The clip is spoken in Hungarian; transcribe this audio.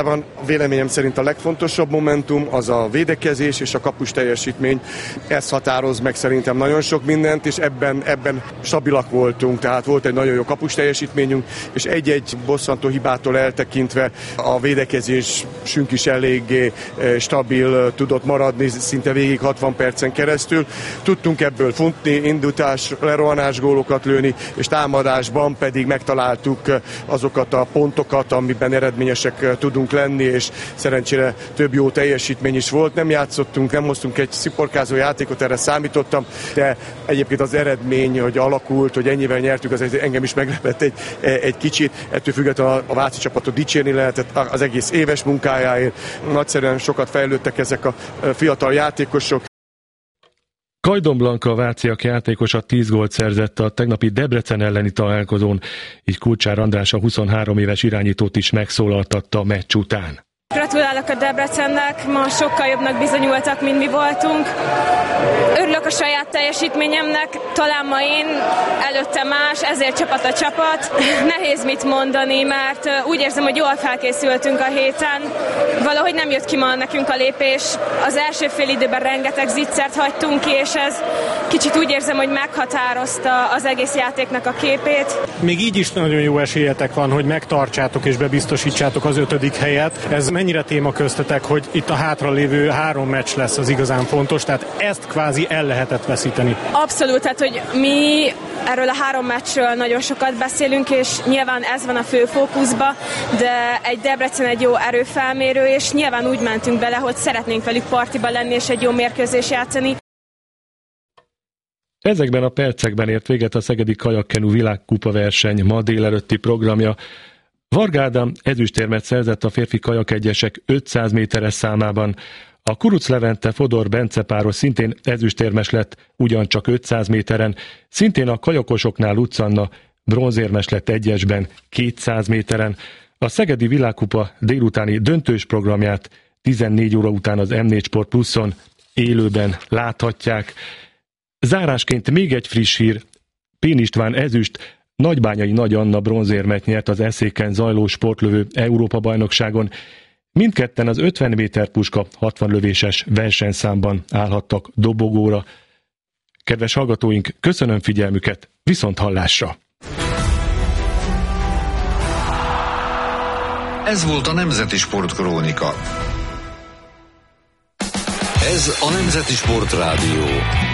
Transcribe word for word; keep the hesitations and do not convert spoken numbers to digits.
Van véleményem szerint a legfontosabb momentum az a védekezés és a kapus teljesítmény. Ez határoz meg szerintem nagyon sok mindent, és ebben, ebben stabilak voltunk, tehát volt egy nagyon jó kapus teljesítményünk, és egy-egy bosszantó hibától eltekintve a védekezésünk is eléggé stabil tudott maradni szinte végig hatvan percen keresztül. Tudtunk ebből futni, indítás, lerohanás gólokat lőni, és támadásban pedig megtaláltuk azokat a pontokat, amiben eredményesek tudunk lenni, és szerencsére több jó teljesítmény is volt. Nem játszottunk, nem hoztunk egy sziporkázó játékot, erre számítottam, de egyébként az eredmény, hogy alakult, hogy ennyivel nyertük, az engem is meglepett egy, egy kicsit. Ettől függetlenül a, a váci csapatot dicsérni lehetett az egész éves munkájáért. Nagyszerűen sokat fejlődtek ezek a fiatal játékosok. Kajdon Blanka, a váciak játékosa tíz gólt szerzett a tegnapi Debrecen elleni találkozón, így Kulcsár András a huszonhárom éves irányítót is megszólaltatta a meccs után. Gratulálok a Debrecennek, ma sokkal jobbnak bizonyultak, mint mi voltunk. Örülök a saját teljesítményemnek, talán ma én, előtte más, ezért csapat a csapat. Nehéz mit mondani, mert úgy érzem, hogy jól felkészültünk a héten. Valahogy nem jött ki ma nekünk a lépés. Az első fél időben rengeteg zicsert hagytunk ki, és ez kicsit úgy érzem, hogy meghatározta az egész játéknak a képét. Még így is nagyon jó esélyetek van, hogy megtartsátok és bebiztosítsátok az ötödik helyet. Ez mennyire téma köztetek, hogy itt a hátralévő három meccs lesz az igazán fontos, tehát ezt kvázi el lehetett veszíteni? Abszolút, tehát hogy mi erről a három meccsről nagyon sokat beszélünk, és nyilván ez van a fő fókuszba, de egy Debrecen egy jó erőfelmérő, és nyilván úgy mentünk bele, hogy szeretnénk velük partiba lenni, és egy jó mérkőzés játszani. Ezekben a percekben ért véget a Szegedi Kajakkenu világkupa verseny ma délelőtti programja. Varga Ádám ezüstérmet szerzett a férfi kajakegyesek ötszáz méteres számában. A Kuruc Levente Fodor Bence páros szintén ezüstérmes lett, ugyancsak ötszáz méteren. Szintén a kajakosoknál Lutz Anna bronzérmes lett egyesben, kétszáz méteren. A Szegedi világkupa délutáni döntős programját tizennégy óra után az em négy Sport Pluszon élőben láthatják. Zárásként még egy friss hír. Pén István ezüst, Nagybányai Nagy Anna bronzérmet nyert az Eszéken zajló sportlövő Európa-bajnokságon. Mindketten az ötven méter puska hatvan lövéses versenyszámban állhattak dobogóra. Kedves hallgatóink, köszönöm figyelmüket, viszont hallásra! Ez volt a Nemzeti Sportkrónika. Ez a Nemzeti Sportrádió.